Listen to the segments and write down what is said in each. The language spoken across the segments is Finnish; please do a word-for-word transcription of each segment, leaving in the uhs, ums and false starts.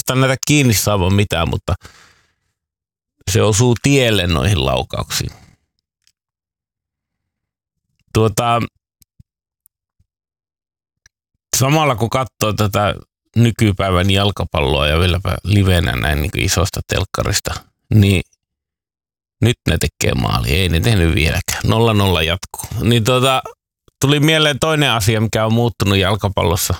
oikeastaan näitä kiinni saamaan mitään, mutta se osuu tielle noihin laukauksiin. Tuota, samalla kun katsoo tätä nykypäivän jalkapalloa ja vieläpä livenä näin niin kuin isosta telkkarista, niin nyt ne tekee maali. Ei ne tehnyt vieläkään. Nolla nolla jatkuu. Niin tuota, tuli mieleen toinen asia, mikä on muuttunut jalkapallossa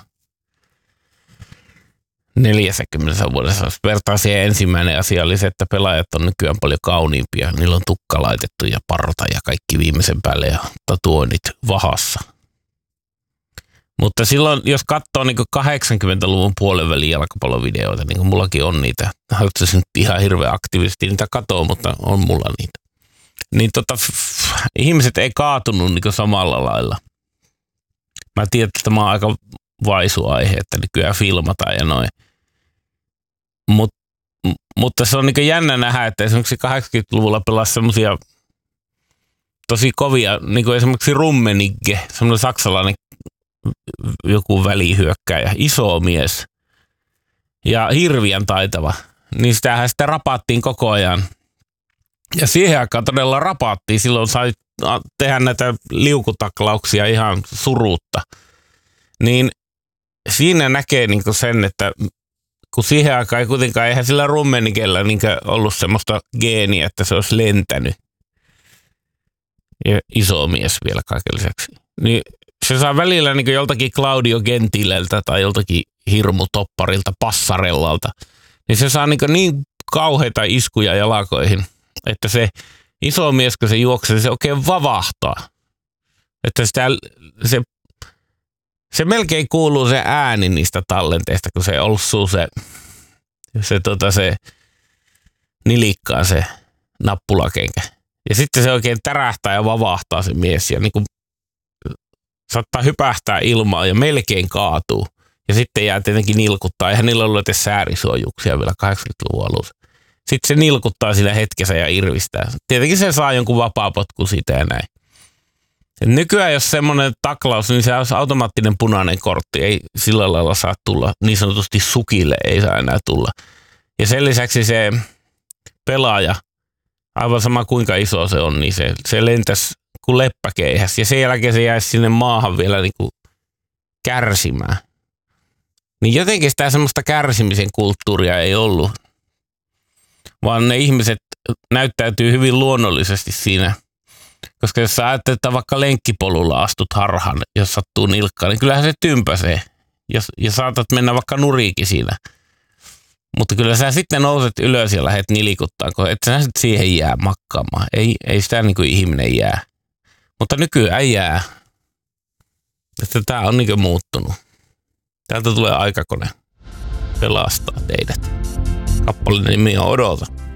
neljäkymmentä vuodessa. Jos vertaa siihen, ensimmäinen asia oli se, että pelaajat on nykyään paljon kauniimpia. Niillä on tukka laitettu ja parta ja kaikki viimeisen päälle ja tatuoinnit vahassa. Mutta silloin, jos katsoo niin kahdeksankymmentäluvun puolen välin jalkapallovideoita, niin kuin mullakin on niitä, haluaisin nyt ihan hirveän aktiivisesti niitä katsoa, mutta on mulla niitä. Niin tota, f- ihmiset ei kaatunut niin samalla lailla. Mä tiedän, että tämä on aika vaisu aihe, että nykyään filmataan ja noin. Mut, mutta se on niin jännä nähdä, että esimerkiksi kahdeksankymmentäluvulla pelasi semmosia tosi kovia, niin kuin esimerkiksi Rummenigge, semmoinen saksalainen joku välihyökkääjä, iso mies ja hirviän taitava, niin sitähän sitä rapattiin koko ajan. Ja siihen aikaan todella rapattiin, silloin sai tehdä näitä liukutaklauksia ihan surutta. Niin siinä näkee niinku sen, että kun siihen aikaan ei kuitenkaan, eihän sillä Rummenigellä niinku ollut semmoista geeniä, että se olisi lentänyt. Ja iso mies vielä kaiken lisäksi. Niin se saa välillä niin joltakin Claudio Gentileltä tai joltakin hirmutopparilta, Passarellalta, niin se saa niin, niin kauheita iskuja jalkoihin, että se iso mies, kun se juoksee, se oikein vavahtaa. Että sitä, se, se melkein kuuluu se ääni niistä tallenteista, kun se olsuu se, se, tota, se nilikkaan se nappulakenkä. Ja sitten se oikein tärähtää ja vavahtaa se mies ja niin kuin saattaa hypähtää ilmaan ja melkein kaatuu. Ja sitten jää tietenkin nilkuttaa. Eihän niillä ollut edes säärisuojuksia vielä kahdeksankymmentäluvun alussa. Sitten se nilkuttaa sillä hetkessä ja irvistää. Tietenkin se saa jonkun vapaapotku siitä ja näin. Et nykyään jos semmoinen taklaus, niin se olisi automaattinen punainen kortti. Ei sillä lailla saa tulla. Niin sanotusti sukille ei saa enää tulla. Ja sen lisäksi se pelaaja, aivan sama kuinka iso se on, niin se, se lentäisi kuin leppäkeihäs. Ja sen jälkeen se jäisi sinne maahan vielä niin kuin kärsimään. Niin jotenkin sitä semmoista kärsimisen kulttuuria ei ollut. Vaan ne ihmiset näyttäytyy hyvin luonnollisesti siinä. Koska jos sä ajattelet, että vaikka lenkkipolulla astut harhaan, jos sattuu nilkkaan, niin kyllähän se tympäsee. Ja, ja saatat mennä vaikka nuriikin siinä. Mutta kyllä sä sitten nouset ylös ja lähdet nilikuttaan, kun et sä sitten siihen jää makkaamaan. Ei, ei sitä niin kuin ihminen jää. Mutta nykyään ei jää. Että tää on niin kuin muuttunut. Täältä tulee aikakone pelastaa teidät. Kappaleen nimi on Odota.